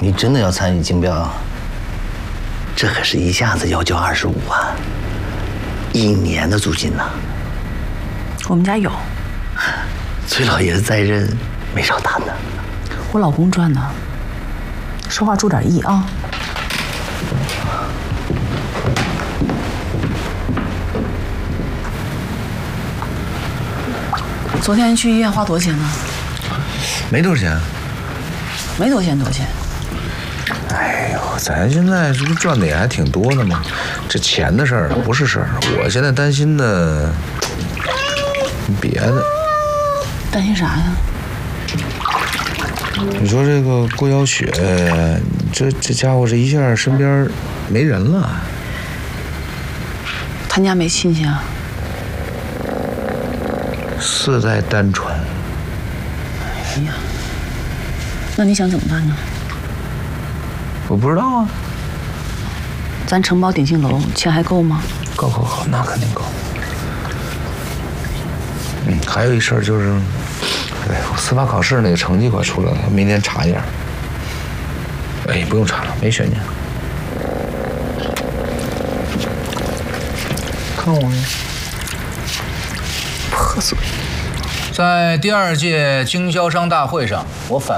你真的要参与竞标？这可是一下子要交25万，1年的租金呐。 我们家有。 崔老爷子在任没少谈呢。 我老公赚的，说话注点意啊。昨天去医院花多少钱呢？ 没多少钱。 没多少钱，多少钱？ 哎呦，咱现在这不赚的也还挺多的吗？这钱的事儿不是事儿，我现在担心的别的。 担心啥呀？ 你说这个郭小雪，这家伙这一下身边没人了。 他家没亲戚啊 4代单传。 哎呀，那你想怎么办呢？ 我不知道啊。 咱承包鼎庆楼钱还够吗？ 够，那肯定够。还有一事儿就是，我司法考试那个成绩快出来了，明天查一下。不用查了，没悬念。看我呀， 破嘴。 在第2届经销商大会上，我反